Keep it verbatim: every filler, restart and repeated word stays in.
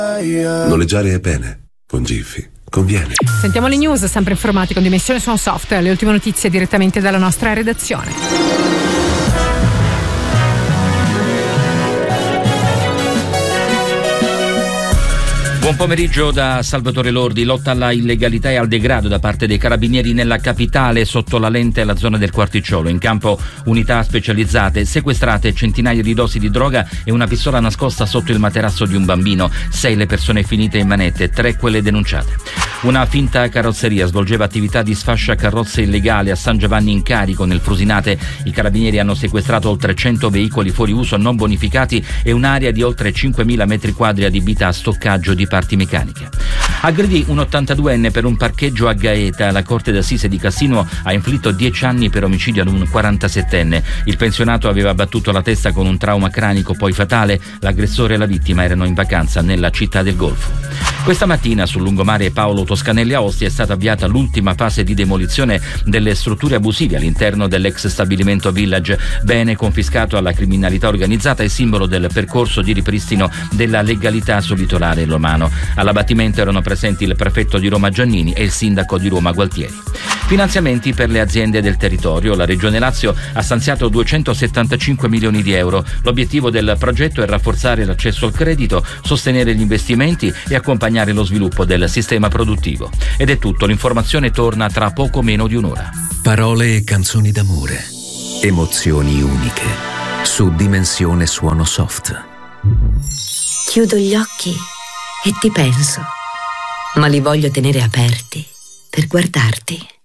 Noleggiare è bene, con Giphy conviene. Sentiamo le news, sempre informati con Dimensione Suon Soft, le ultime notizie direttamente dalla nostra redazione. Buon pomeriggio da Salvatore Lordi. Lotta alla illegalità e al degrado da parte dei carabinieri nella capitale, sotto la lente alla zona del Quarticciolo. In campo unità specializzate, sequestrate centinaia di dosi di droga e una pistola nascosta sotto il materasso di un bambino. Sei le persone finite in manette, tre quelle denunciate. Una finta carrozzeria svolgeva attività di sfascia carrozze illegale a San Giovanni in Carico, nel Frusinate. I carabinieri hanno sequestrato oltre cento veicoli fuori uso non bonificati e un'area di oltre cinquemila metri quadri adibita a stoccaggio di parti meccaniche. Aggredì un ottantaduenne per un parcheggio a Gaeta. La Corte d'Assise di Cassino ha inflitto dieci anni per omicidio ad un quarantasettenne. Il pensionato aveva battuto la testa con un trauma cranico poi fatale. L'aggressore e la vittima erano in vacanza nella città del Golfo. Questa mattina sul lungomare Paolo Toscanelli a Ostia è stata avviata l'ultima fase di demolizione delle strutture abusive all'interno dell'ex stabilimento Village, bene confiscato alla criminalità organizzata e simbolo del percorso di ripristino della legalità sul litorale romano. All'abbattimento erano presenti il prefetto di Roma Giannini e il sindaco di Roma Gualtieri. Finanziamenti per le aziende del territorio. La Regione Lazio ha stanziato duecentosettantacinque milioni di euro. L'obiettivo del progetto è rafforzare l'accesso al credito, sostenere gli investimenti e accompagnare lo sviluppo del sistema produttivo. Ed è tutto, l'informazione torna tra poco meno di un'ora. Parole e canzoni d'amore, emozioni uniche, su Dimensione Suono Soft. Chiudo gli occhi e ti penso, ma li voglio tenere aperti per guardarti.